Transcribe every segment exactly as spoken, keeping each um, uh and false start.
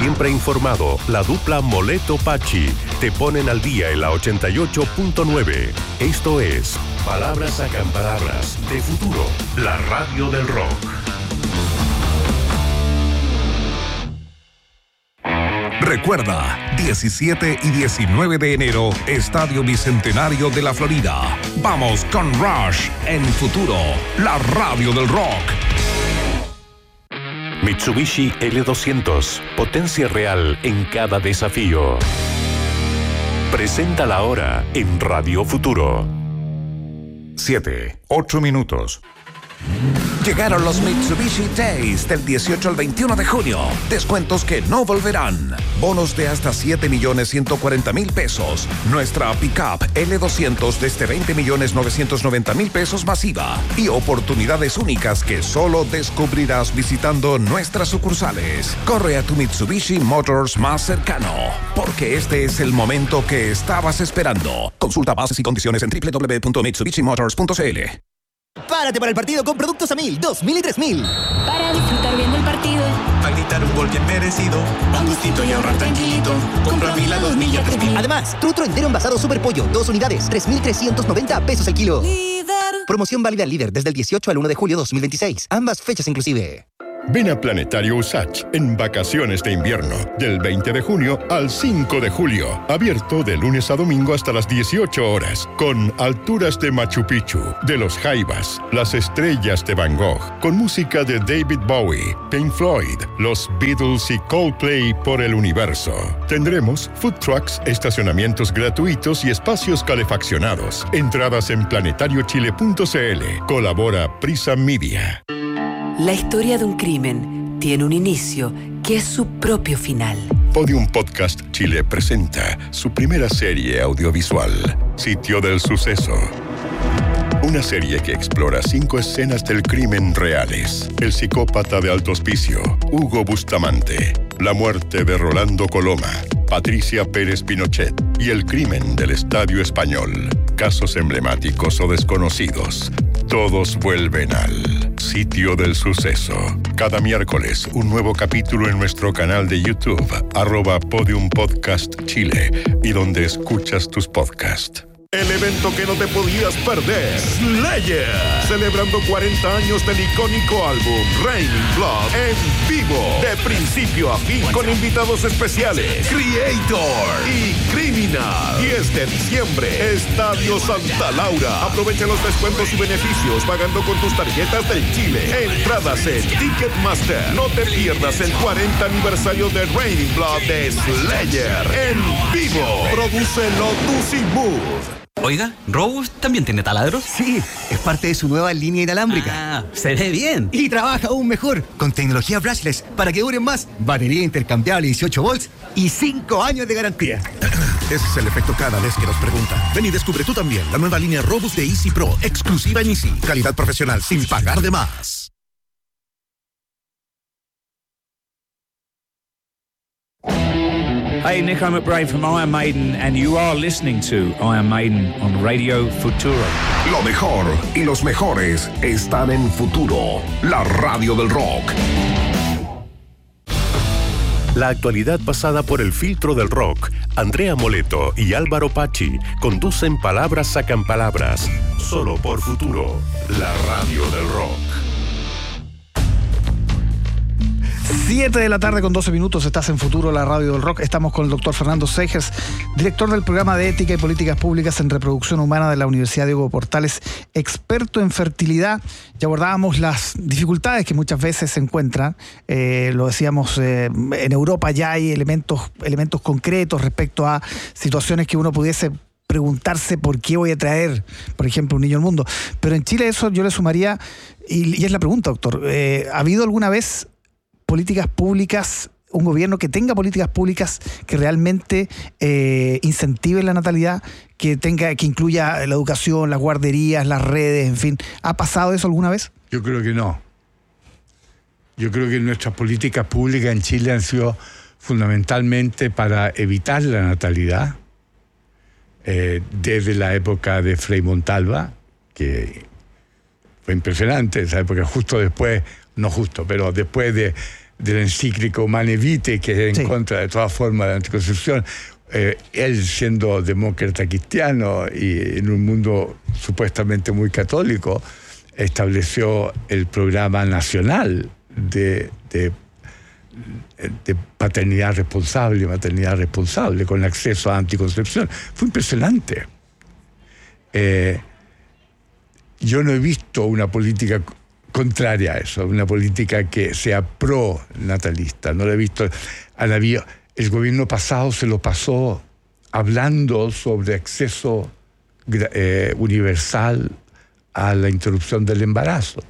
Siempre informado, la dupla Moleto-Pachi te ponen al día en la ochenta y ocho punto nueve. Esto es Palabras Sacan Palabras de Futuro, la radio del rock. Recuerda, diecisiete y diecinueve de enero, Estadio Bicentenario de la Florida. Vamos con Rush en Futuro, la radio del rock. Mitsubishi L doscientos, potencia real en cada desafío. Presenta la hora en Radio Futuro. Siete, ocho minutos. Llegaron los Mitsubishi Days del dieciocho al veintiuno de junio. Descuentos que no volverán. Bonos de hasta siete millones ciento cuarenta mil pesos. Nuestra pickup L doscientos desde veinte millones novecientos noventa mil pesos masiva. Y oportunidades únicas que solo descubrirás visitando nuestras sucursales. Corre a tu Mitsubishi Motors más cercano, porque este es el momento que estabas esperando. Consulta bases y condiciones en doble u doble u doble u punto mitsubishi motors punto c l. Párate para el partido con productos a mil, dos mil y tres mil. Para disfrutar bien del partido. Para gritar un gol bien merecido. Un gustito y ahorrar tranquilito. Compra mil a dos mil y a tres mil. Además, trutro entero envasado Super Pollo, dos unidades, tres mil trescientos noventa pesos el kilo. Líder. Promoción válida al Líder desde el dieciocho al uno de julio dos mil veintiséis. Ambas fechas inclusive. Ven a Planetario Usach en vacaciones de invierno, del veinte de junio al cinco de julio. Abierto de lunes a domingo hasta las dieciocho horas, con alturas de Machu Picchu, de los Jaivas, las estrellas de Van Gogh, con música de David Bowie, Pink Floyd, los Beatles y Coldplay por el universo. Tendremos food trucks, estacionamientos gratuitos y espacios calefaccionados. Entradas en planetario chile punto c l. Colabora Prisa Media. La historia de un crimen tiene un inicio que es su propio final. Podium Podcast Chile presenta su primera serie audiovisual, Sitio del Suceso. Una serie que explora cinco escenas del crimen reales. El psicópata de alto hospicio, Hugo Bustamante. La muerte de Rolando Coloma, Patricia Pérez Pinochet. Y el crimen del Estadio Español. Casos emblemáticos o desconocidos. Todos vuelven al Sitio del Suceso. Cada miércoles, un nuevo capítulo en nuestro canal de YouTube, arroba Podium Podcast Chile, y donde escuchas tus podcasts. El evento que no te podías perder, Slayer, celebrando cuarenta años del icónico álbum Raining Blood en vivo, de principio a fin, con invitados especiales, Creator y Criminal. diez de diciembre, Estadio Santa Laura. Aprovecha los descuentos y beneficios pagando con tus tarjetas del Chile. Entradas en Ticketmaster. No te pierdas el cuarenta aniversario de Raining Blood de Slayer en vivo. Produce Lotus y Mood. Oiga, ¿Robus también tiene taladros? Sí, es parte de su nueva línea inalámbrica. Ah, se ve bien. Y trabaja aún mejor, con tecnología brushless, para que duren más, batería intercambiable dieciocho volts y cinco años de garantía. Ese es el efecto cada vez que nos preguntan. Ven y descubre tú también la nueva línea Robus de Easy Pro, exclusiva en Easy. Calidad profesional sin pagar de más. Hey, Nico McBrae from Iron Maiden, and you are listening to Iron Maiden on Radio Futuro. Lo mejor y los mejores están en Futuro, la radio del rock. La actualidad pasada por el filtro del rock. Andrea Moleto y Álvaro Pachi conducen Palabras Sacan Palabras, solo por Futuro, la radio del rock. siete de la tarde con doce minutos, estás en Futuro, la radio del rock. Estamos con el doctor Fernando Seigers, director del programa de Ética y Políticas Públicas en Reproducción Humana de la Universidad Diego Portales, experto en fertilidad. Ya abordábamos las dificultades que muchas veces se encuentran. Eh, lo decíamos, eh, en Europa ya hay elementos, elementos concretos respecto a situaciones que uno pudiese preguntarse por qué voy a traer, por ejemplo, un niño al mundo. Pero en Chile eso yo le sumaría, y, y es la pregunta, doctor, eh, ¿ha habido alguna vez políticas públicas, un gobierno que tenga políticas públicas que realmente eh, incentiven la natalidad, que tenga, que incluya la educación, las guarderías, las redes, en fin? ¿Ha pasado eso alguna vez? Yo creo que no. Yo creo que nuestras políticas públicas en Chile han sido fundamentalmente para evitar la natalidad, eh, desde la época de Frei Montalva, que fue impresionante, esa época, justo después, no justo, pero después de, de la encíclica Humane Vitae, que es en sí. contra de toda forma de anticoncepción. Eh, él siendo demócrata cristiano y en un mundo supuestamente muy católico, estableció el programa nacional de, de, de paternidad responsable y maternidad responsable con acceso a anticoncepción. Fue impresionante. Eh, yo no he visto una política contraria a eso, una política que sea pro-natalista. No lo he visto. Han habido, el gobierno pasado se lo pasó hablando sobre acceso eh, universal a la interrupción del embarazo.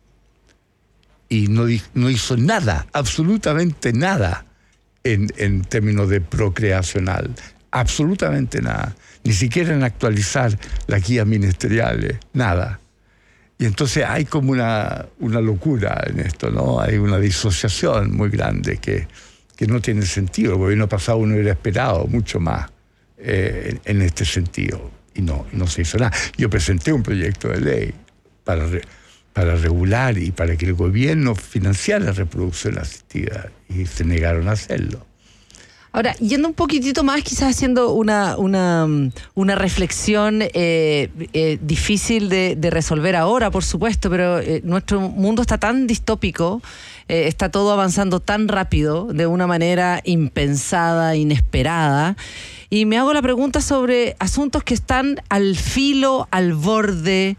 Y no, no hizo nada, absolutamente nada, en, en términos de procreacional. Absolutamente nada. Ni siquiera en actualizar las guías ministeriales, nada. Y entonces hay como una, una locura en esto, ¿no? Hay una disociación muy grande que, que no tiene sentido. El gobierno pasado uno hubiera esperado mucho más eh, en, en este sentido. Y no, no se hizo nada. Yo presenté un proyecto de ley para, re, para regular y para que el gobierno financiara la reproducción asistida y se negaron a hacerlo. Ahora, yendo un poquitito más, quizás haciendo una, una, una reflexión eh, eh, difícil de, de resolver ahora, por supuesto, pero eh, nuestro mundo está tan distópico, eh, está todo avanzando tan rápido, de una manera impensada, inesperada, y me hago la pregunta sobre asuntos que están al filo, al borde,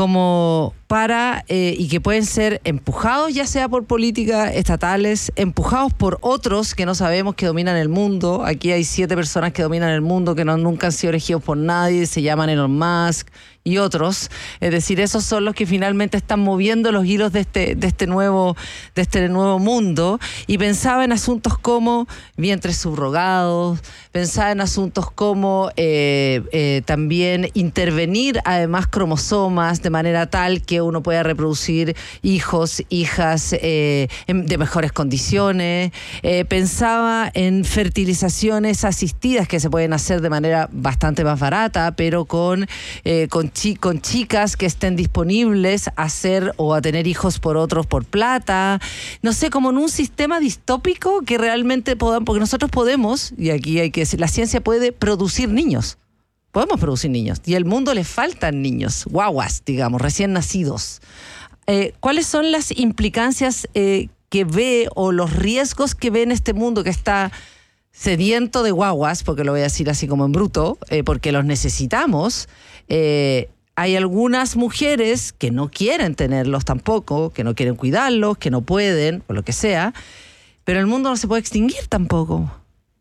como para, eh, y que pueden ser empujados ya sea por políticas estatales, empujados por otros que no sabemos que dominan el mundo. Aquí hay siete personas que dominan el mundo que no, nunca han sido elegidos por nadie, se llaman Elon Musk y otros. Es decir, esos son los que finalmente están moviendo los hilos de este, de este nuevo, de este nuevo mundo. Y pensaba en asuntos como vientres subrogados, pensaba en asuntos como eh, eh, también intervenir además cromosomas de manera tal que uno pueda reproducir hijos, hijas eh, de mejores condiciones. Eh, pensaba en fertilizaciones asistidas que se pueden hacer de manera bastante más barata, pero con, eh, con, chi con chicas que estén disponibles a hacer o a tener hijos por otros por plata. No sé, como en un sistema distópico que realmente podamos, porque nosotros podemos, y aquí hay que decir, la ciencia puede producir niños. Podemos producir niños. Y al mundo le faltan niños, guaguas, digamos, recién nacidos. Eh, ¿Cuáles son las implicancias eh, que ve o los riesgos que ve en este mundo que está sediento de guaguas, porque lo voy a decir así como en bruto, eh, porque los necesitamos? Eh, hay algunas mujeres que no quieren tenerlos tampoco, que no quieren cuidarlos, que no pueden, o lo que sea, pero el mundo no se puede extinguir tampoco.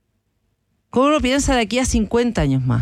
¿Cómo lo piensa de aquí a cincuenta años más?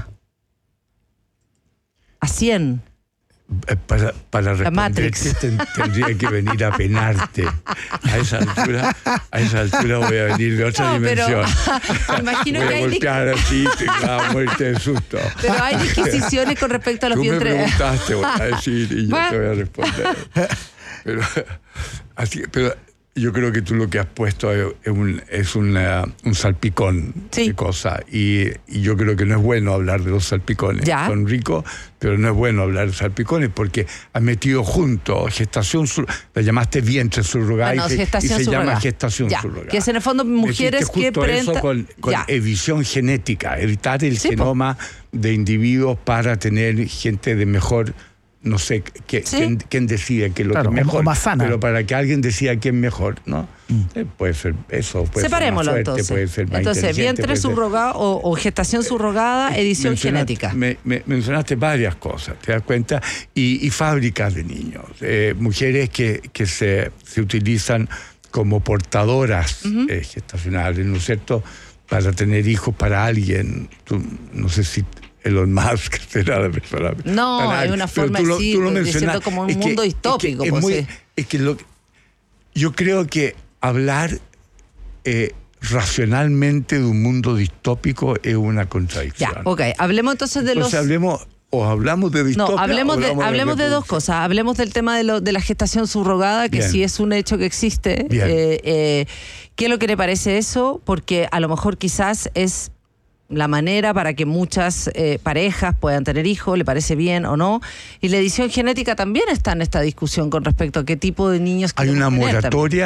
A cien. Para, para responderte ten, tendría que venir a penarte. A esa altura, a esa altura voy a venir de otra no, dimensión. Pero, me imagino voy que a hay voltear así y te va a muerte de susto. Pero hay disquisiciones con respecto a los Tú vientres. Tú me preguntaste, voy a decir y yo bueno. te voy a responder. Pero, así, pero yo creo que tú lo que has puesto es un, es una, un salpicón sí. de cosas. Y, y yo creo que no es bueno hablar de los salpicones. Ya. Son ricos, pero no es bueno hablar de salpicones porque has metido junto gestación, la llamaste vientre subrogada bueno, y, se, y se subrogada. llama gestación ya. subrogada. Que es en el fondo mujeres que prentan... con, con edición genética, editar el sí, genoma po. de individuos para tener gente de mejor... No sé qué, ¿Sí? quién, quién decide que lo claro, que es mejor, más sana. Pero para que alguien decida quién es mejor, ¿no? Mm. Eh, puede ser eso, puede Separémoslo ser más fuerte, entonces. puede ser más entonces, vientre subrogado o, o gestación subrogada, edición genética. Me, me, mencionaste varias cosas, ¿te das cuenta? Y, y fábricas de niños, eh, mujeres que, que se, se utilizan como portadoras uh-huh. eh, gestacionales, ¿no es cierto? Para tener hijos para alguien, tú, no sé si... Elon Musk será la persona. No, es una forma de decir, diciendo como un mundo que, distópico. Es que, es pues muy, sí. es que lo, yo creo que hablar eh, racionalmente de un mundo distópico es una contradicción. Ya, ok. Hablemos entonces de entonces los... hablemos... O hablamos de distopia. No, hablemos, de, hablemos de, de dos cosas. Hablemos del tema de, lo, de la gestación subrogada, que Bien. sí es un hecho que existe. Eh, eh, ¿Qué es lo que le parece eso? Porque a lo mejor quizás es la manera para que muchas eh, parejas puedan tener hijos, le parece bien o no. Y la edición genética también está en esta discusión con respecto a qué tipo de niños hay una moratoria también.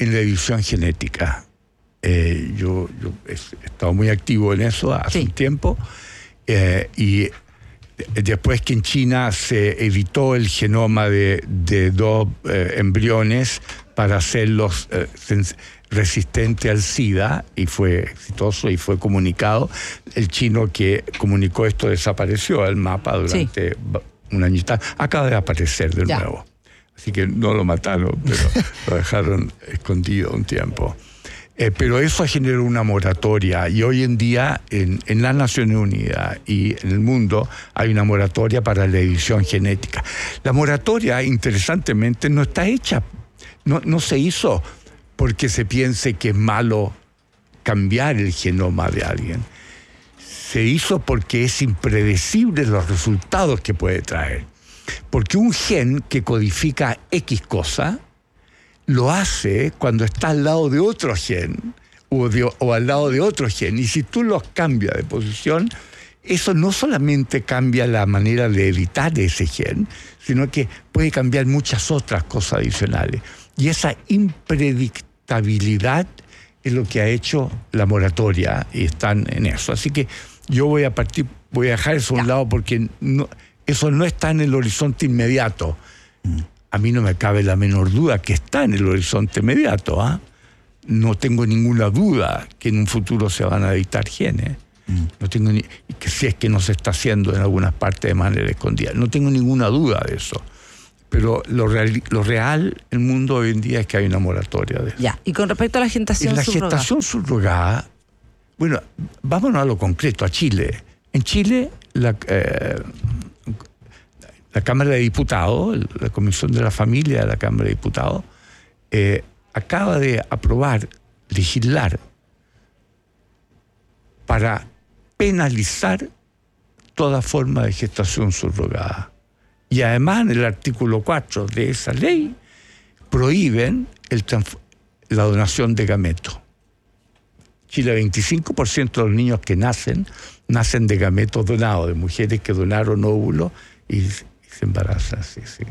en la edición genética. Eh, yo, yo he estado muy activo en eso hace sí. un tiempo. Eh, y después que en China se editó el genoma de, de dos eh, embriones para hacerlos eh, resistentes al SIDA, y fue exitoso y fue comunicado, el chino que comunicó esto desapareció del mapa durante sí. un año y tal. Acaba de aparecer de ya. nuevo. Así que no lo mataron, pero lo dejaron escondido un tiempo. Eh, pero eso generó una moratoria, y hoy en día en, en las Naciones Unidas y en el mundo hay una moratoria para la edición genética. La moratoria, interesantemente, no está hecha, no, no se hizo porque se piense que es malo cambiar el genoma de alguien. Se hizo porque es impredecible los resultados que puede traer. Porque un gen que codifica X cosa lo hace cuando está al lado de otro gen o, de, o al lado de otro gen. Y si tú los cambias de posición, eso no solamente cambia la manera de editar ese gen, sino que puede cambiar muchas otras cosas adicionales. Y esa impredictabilidad es lo que ha hecho la moratoria, y están en eso. Así que yo voy a partir, voy a dejar eso a un lado porque no, eso no está en el horizonte inmediato. Mm. A mí no me cabe la menor duda que está en el horizonte inmediato. ¿eh? No tengo ninguna duda que en un futuro se van a editar genes. Mm. No tengo ni, que si es que no se está haciendo en algunas partes de manera escondida. No tengo ninguna duda de eso. Pero lo real, lo real el mundo hoy en día es que hay una moratoria de eso. Ya, y con respecto a la gestación subrogada. subrogada. La gestación subrogada, bueno, vámonos a lo concreto, a Chile. En Chile, la... Eh, La Cámara de Diputados, la Comisión de la Familia de la Cámara de Diputados, eh, acaba de aprobar, legislar, para penalizar toda forma de gestación subrogada. Y además, en el artículo cuatro de esa ley, prohíben el la donación de gametos. Chile, veinticinco por ciento de los niños que nacen, nacen de gametos donados, de mujeres que donaron óvulos y se embarazan, sí, sí.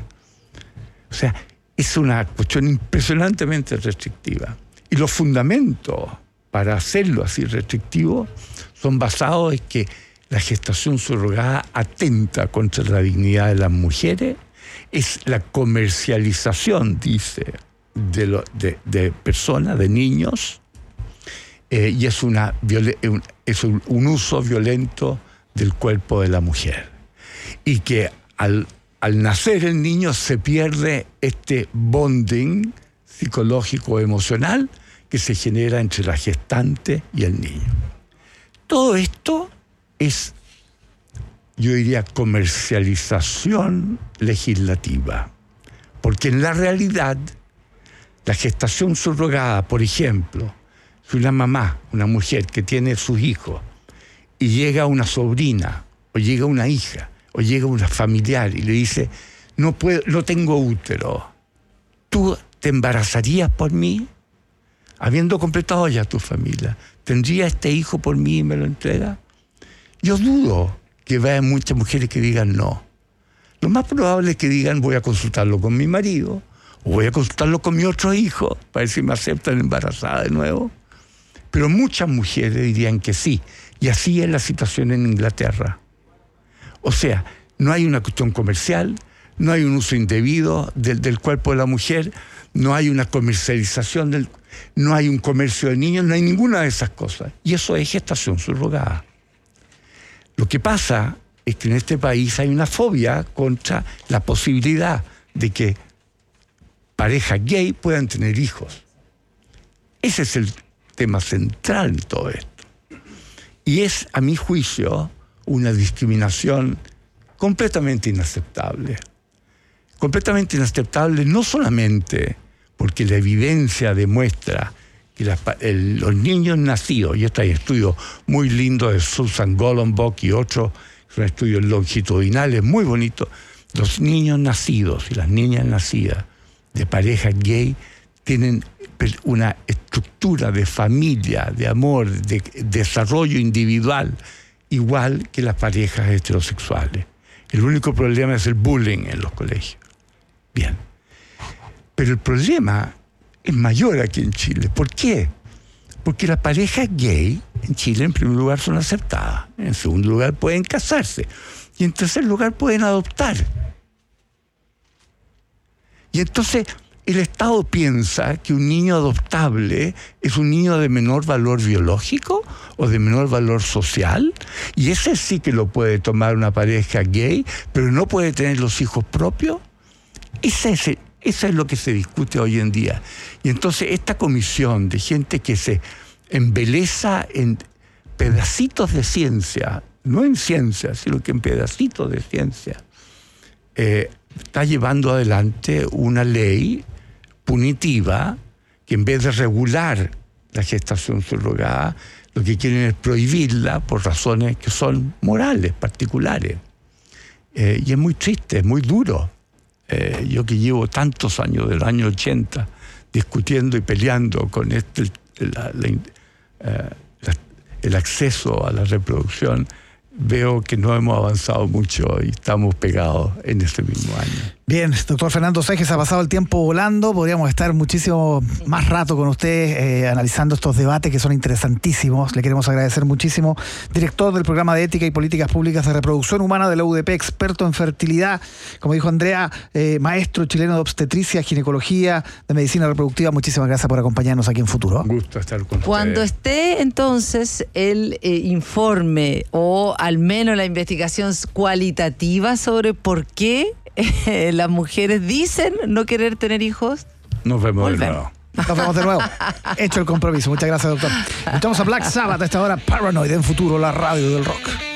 O sea, es una cuestión impresionantemente restrictiva. Y los fundamentos para hacerlo así restrictivo son basados en que la gestación subrogada atenta contra la dignidad de las mujeres, es la comercialización, dice, de, lo, de, de personas, de niños, eh, y es, una, es un, un uso violento del cuerpo de la mujer. Y que Al, al nacer el niño se pierde este bonding psicológico emocional que se genera entre la gestante y el niño. Todo esto es, yo diría, comercialización legislativa. Porque en la realidad, la gestación subrogada, por ejemplo, si una mamá, una mujer que tiene sus hijos, y llega una sobrina o llega una hija, o llega una familiar y le dice, no puedo, no tengo útero, ¿tú te embarazarías por mí? Habiendo completado ya tu familia, ¿tendría este hijo por mí y me lo entrega? Yo dudo que vean muchas mujeres que digan no. Lo más probable es que digan, voy a consultarlo con mi marido, o voy a consultarlo con mi otro hijo, para ver si me aceptan embarazada de nuevo. Pero muchas mujeres dirían que sí, y así es la situación en Inglaterra. O sea, no hay una cuestión comercial, no hay un uso indebido del, del cuerpo de la mujer, no hay una comercialización, del, no hay un comercio de niños, no hay ninguna de esas cosas. Y eso es gestación subrogada. Lo que pasa es que en este país hay una fobia contra la posibilidad de que parejas gay puedan tener hijos. Ese es el tema central de todo esto. Y es, a mi juicio, una discriminación completamente inaceptable. Completamente inaceptable no solamente porque la evidencia demuestra que las, el, los niños nacidos, y este hay estudios muy lindos de Susan Gollenbock y otros, son estudios longitudinales muy bonitos, los niños nacidos y las niñas nacidas de pareja gay tienen una estructura de familia, de amor, de desarrollo individual, igual que las parejas heterosexuales. El único problema es el bullying en los colegios. Bien. Pero el problema es mayor aquí en Chile. ¿Por qué? Porque las parejas gay en Chile, en primer lugar, son aceptadas. En segundo lugar, pueden casarse. Y en tercer lugar, pueden adoptar. Y entonces el Estado piensa que un niño adoptable es un niño de menor valor biológico o de menor valor social, y ese sí que lo puede tomar una pareja gay, pero no puede tener los hijos propios. Ese es, eso es lo que se discute hoy en día. Y entonces esta comisión de gente que se embeleza en pedacitos de ciencia, no en ciencia, sino que en pedacitos de ciencia, eh, está llevando adelante una ley punitiva que, en vez de regular la gestación subrogada, lo que quieren es prohibirla por razones que son morales, particulares. Eh, y es muy triste, es muy duro. Eh, yo que llevo tantos años, del año ochenta, discutiendo y peleando con este, la, la, eh, la, el acceso a la reproducción, veo que no hemos avanzado mucho y estamos pegados en este mismo año. Bien, doctor Fernando Seges, ha pasado el tiempo volando. Podríamos estar muchísimo más rato con usted eh, analizando estos debates que son interesantísimos. Le queremos agradecer muchísimo. Director del Programa de Ética y Políticas Públicas de Reproducción Humana de la U D P, experto en fertilidad, como dijo Andrea, eh, maestro chileno de obstetricia, ginecología, de medicina reproductiva. Muchísimas gracias por acompañarnos aquí en Futuro. Un gusto estar con ustedes. Cuando esté entonces el eh, informe o al menos la investigación cualitativa sobre por qué eh, las mujeres dicen no querer tener hijos, nos vemos Volvemos. de nuevo. Nos vemos de nuevo. Hecho el compromiso. Muchas gracias, doctor. Estamos a Black Sabbath a esta hora. Paranoid en Futuro, la radio del rock.